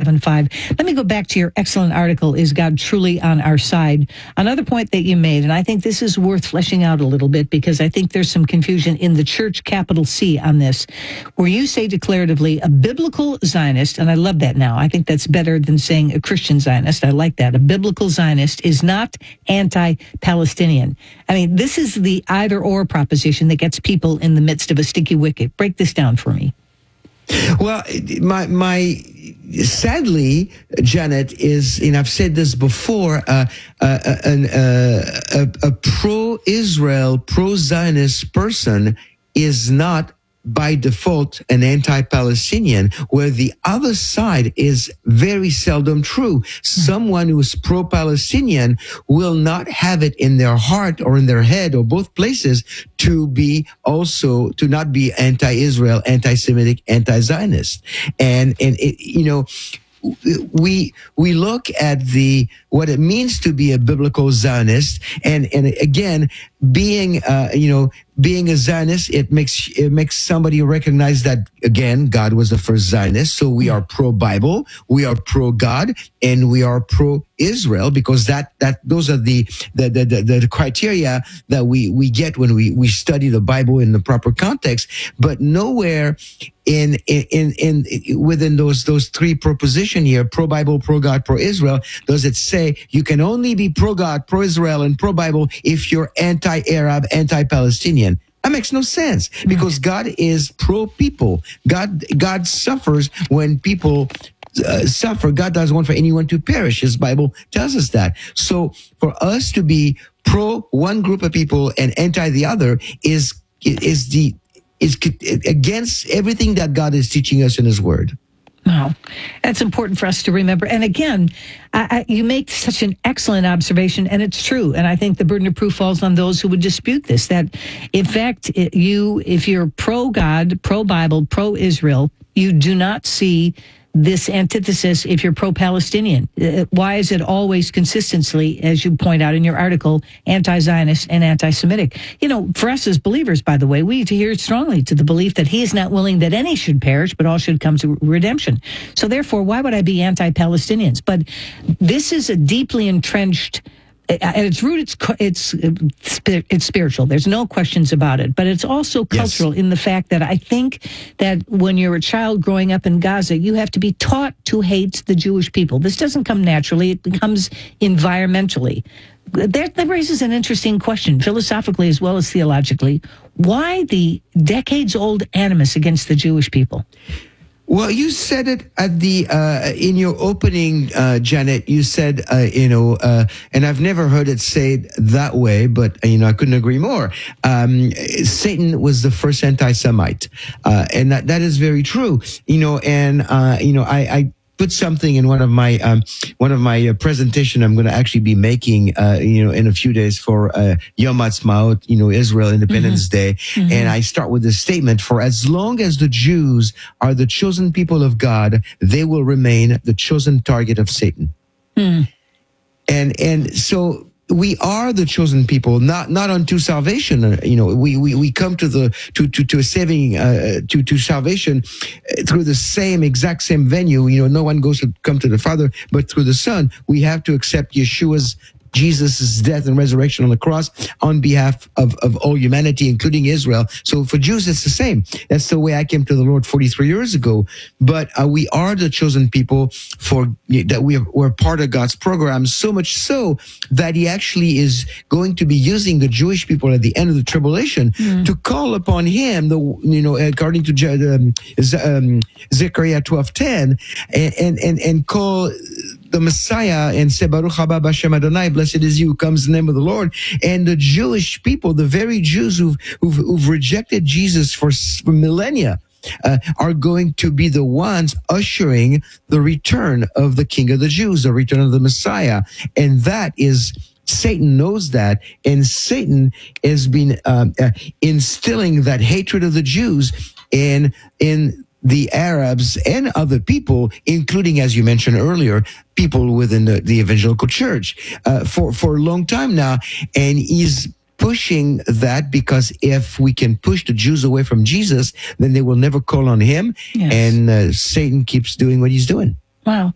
877-660-6775. Let me go back to your excellent article, Is God Truly on Our Side? Another point that you made, and I think this is worth fleshing out a little bit because I think there's some confusion in the church, capital C, on this, where you say declaratively a biblical Zionist, and I love that now. I think that's better than saying a Christian Zionist. I like that. A biblical Zionist is not anti-Palestinian. I mean, this is the either-or proposition that gets people in the midst of a sticky wicket. Break this down for me. Well, sadly, Janet, is, and I've said this before, a pro-Israel, pro-Zionist person is not by default an anti-Palestinian, where the other side is very seldom true. Someone who is pro-Palestinian will not have it in their heart or in their head or both places to not be anti-Israel, anti-Semitic, anti-Zionist. And we look at what it means to be a biblical Zionist, and again, being a Zionist, it makes somebody recognize that, again, God was the first Zionist. So we are pro-Bible, we are pro-God, and we are pro-Israel, because those are the criteria that we get when we study the Bible in the proper context. But nowhere in within those three proposition here, pro-Bible, pro-God, pro-Israel, does it say you can only be pro-God, pro-Israel, and pro-Bible if you're anti-Arab, anti-Palestinian. That makes no sense, because God is pro-people. God suffers when people suffer. God doesn't want for anyone to perish. His Bible tells us that. So for us to be pro one group of people and anti the other is against everything that God is teaching us in His Word. Wow. That's important for us to remember. And again, you make such an excellent observation, and it's true. And I think the burden of proof falls on those who would dispute this, that in fact, if you're pro-God, pro-Bible, pro-Israel, you do not see this antithesis if you're pro-Palestinian. Why is it always consistently, as you point out in your article, anti-Zionist and anti-Semitic? For us as believers, by the way, we adhere strongly to the belief that He is not willing that any should perish, but all should come to redemption. So therefore, why would I be anti-Palestinians? But this is a deeply entrenched, at its root, it's spiritual. There's no questions about it. But it's also cultural in the fact that I think that when you're a child growing up in Gaza, you have to be taught to hate the Jewish people. This doesn't come naturally. It comes environmentally. That raises an interesting question, philosophically as well as theologically. Why the decades-old animus against the Jewish people? Well, you said it at in your opening, Janet. You said, and I've never heard it said that way, but I couldn't agree more. Satan was the first anti-Semite, and that is very true. I put something in one of my presentation I'm going to actually be making in a few days for Yom Ha'atzmaut, Israel Independence Day, and I start with this statement: for as long as the Jews are the chosen people of God, they will remain the chosen target of Satan. And so we are the chosen people, not unto salvation. We come to a saving to salvation through the exact same venue. No one goes to come to the Father but through the Son. We have to accept Jesus' death and resurrection on the cross on behalf of all humanity, including Israel. So for Jews, it's the same. That's the way I came to the Lord 43 years ago. But we are the chosen people that we're part of God's program, so much so that He actually is going to be using the Jewish people at the end of the tribulation to call upon Him, according to Zechariah 12:10, and call the Messiah and say, Baruch haba b'Shem Adonai, blessed is He who comes in the name of the Lord. And the Jewish people, the very Jews who've rejected Jesus for millennia, are going to be the ones ushering the return of the King of the Jews, the return of the Messiah. And that is, Satan knows that, and Satan has been instilling that hatred of the Jews in the Arabs and other people, including, as you mentioned earlier, people within the evangelical church for a long time now. And he's pushing that, because if we can push the Jews away from Jesus, then they will never call on Him. Yes. And Satan keeps doing what he's doing. Wow.